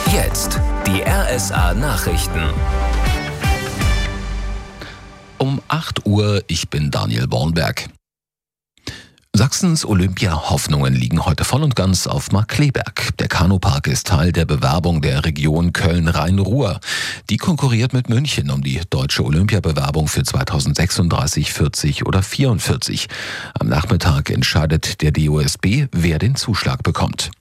Jetzt die RSA Nachrichten. Um 8 Uhr, ich bin Daniel Bornberg. Sachsens Olympia-Hoffnungen liegen heute voll und ganz auf Markkleeberg. Der Kanupark ist Teil der Bewerbung der Region Köln-Rhein-Ruhr. Die konkurriert mit München um die deutsche Olympiabewerbung für 2036, 40 oder 44. Am Nachmittag entscheidet der DOSB, wer den Zuschlag bekommt.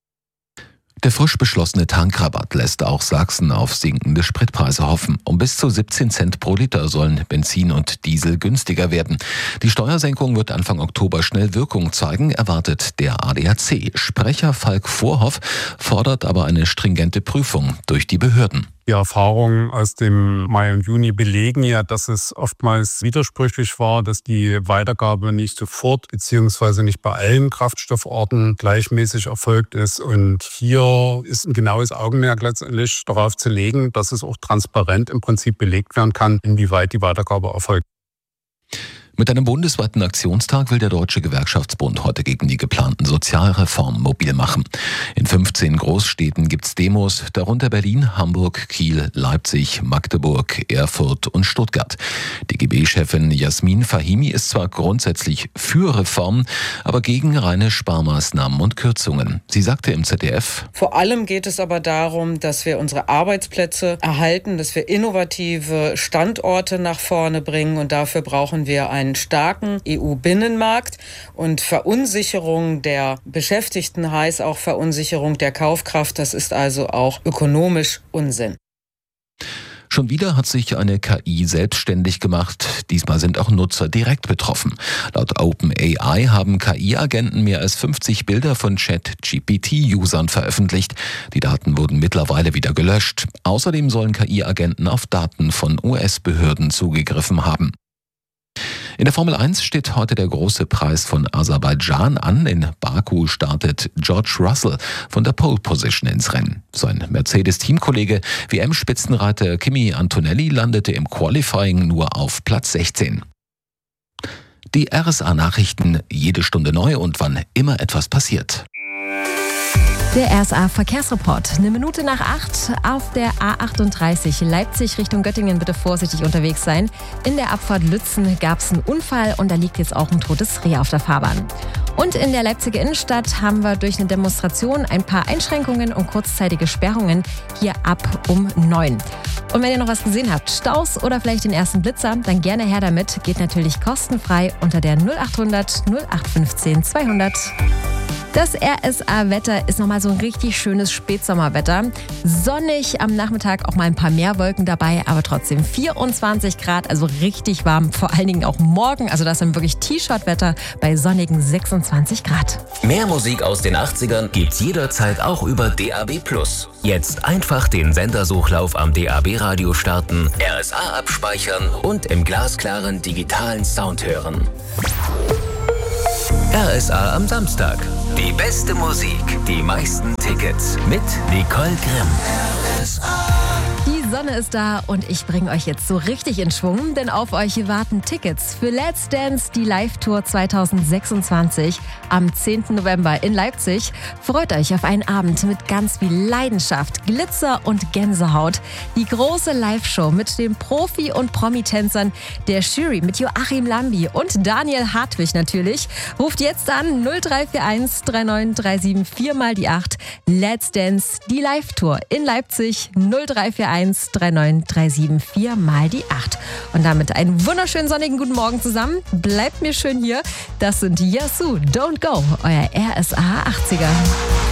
Der frisch beschlossene Tankrabatt lässt auch Sachsen auf sinkende Spritpreise hoffen. Um bis zu 17 Cent pro Liter sollen Benzin und Diesel günstiger werden. Die Steuersenkung wird Anfang Oktober schnell Wirkung zeigen, erwartet der ADAC. Sprecher Falk Vorhoff fordert aber eine stringente Prüfung durch die Behörden. Die Erfahrungen aus dem Mai und Juni belegen ja, dass es oftmals widersprüchlich war, dass die Weitergabe nicht sofort bzw. nicht bei allen Kraftstofforten gleichmäßig erfolgt ist. Und hier ist ein genaues Augenmerk letztendlich darauf zu legen, dass es auch transparent im Prinzip belegt werden kann, inwieweit die Weitergabe erfolgt. Mit einem bundesweiten Aktionstag will der Deutsche Gewerkschaftsbund heute gegen die geplanten Sozialreformen mobil machen. In 15 Großstädten gibt's Demos, darunter Berlin, Hamburg, Kiel, Leipzig, Magdeburg, Erfurt und Stuttgart. DGB-Chefin Jasmin Fahimi ist zwar grundsätzlich für Reformen, aber gegen reine Sparmaßnahmen und Kürzungen. Sie sagte im ZDF: Vor allem geht es aber darum, dass wir unsere Arbeitsplätze erhalten, dass wir innovative Standorte nach vorne bringen, und dafür brauchen wir einen starken EU-Binnenmarkt, und Verunsicherung der Beschäftigten heißt auch Verunsicherung der Kaufkraft. Das ist also auch ökonomisch Unsinn. Schon wieder hat sich eine KI selbstständig gemacht. Diesmal sind auch Nutzer direkt betroffen. Laut OpenAI haben KI-Agenten mehr als 50 Bilder von ChatGPT-Usern veröffentlicht. Die Daten wurden mittlerweile wieder gelöscht. Außerdem sollen KI-Agenten auf Daten von US-Behörden zugegriffen haben. In der Formel 1 steht heute der große Preis von Aserbaidschan an. In Baku startet George Russell von der Pole Position ins Rennen. Sein Mercedes-Teamkollege WM-Spitzenreiter Kimi Antonelli landete im Qualifying nur auf Platz 16. Die RSA-Nachrichten, jede Stunde neu und wann immer etwas passiert. Der RSA-Verkehrsreport. 7:01 auf der A38 Leipzig Richtung Göttingen bitte vorsichtig unterwegs sein. In der Abfahrt Lützen gab es einen Unfall und da liegt jetzt auch ein totes Reh auf der Fahrbahn. Und in der Leipziger Innenstadt haben wir durch eine Demonstration ein paar Einschränkungen und kurzzeitige Sperrungen hier ab um 9. Und wenn ihr noch was gesehen habt, Staus oder vielleicht den ersten Blitzer, dann gerne her damit. Geht natürlich kostenfrei unter der 0800 0815 200. Das RSA-Wetter ist nochmal so ein richtig schönes Spätsommerwetter. Sonnig, am Nachmittag auch mal ein paar mehr Wolken dabei, aber trotzdem 24 Grad, also richtig warm. Vor allen Dingen auch morgen, also das ist dann wirklich T-Shirt-Wetter bei sonnigen 26 Grad. Mehr Musik aus den 80ern gibt's jederzeit auch über DAB+. Jetzt einfach den Sendersuchlauf am DAB-Radio starten, RSA abspeichern und im glasklaren digitalen Sound hören. RSA am Samstag. Die beste Musik, die meisten Tickets mit Nicole Grimm. Die Sonne ist da und ich bringe euch jetzt so richtig in Schwung, denn auf euch warten Tickets für Let's Dance, die Live-Tour 2026 am 10. November in Leipzig. Freut euch auf einen Abend mit ganz viel Leidenschaft, Glitzer und Gänsehaut. Die große Live-Show mit den Profi- und Promi-Tänzern, der Jury mit Joachim Lambi und Daniel Hartwig natürlich. Ruft jetzt an 0341 3937 4 mal die 8. Let's Dance, die Live-Tour in Leipzig 0341 3937 4 mal die 8. Und damit einen wunderschönen sonnigen guten Morgen zusammen. Bleibt mir schön hier. Das sind Yasu, Don't Go, euer RSA 80er.